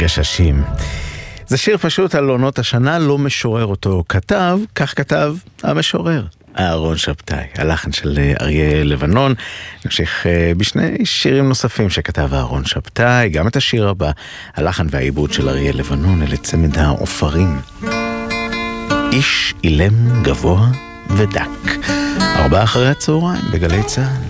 גששים. זה שיר פשוט על עונות השנה, לא משורר אותו כתב, כך כתב המשורר אהרון שבתאי, הלחן של אריה לבנון. נמשיך בשני שירים נוספים שכתב אהרון שבתאי, גם את השיר הבא, הלחן והעיבוד של אריה לבנון, אלה צמד העופרים. איש אילם גבוה ודק, 4 אחרי הצהריים בגלי צהל.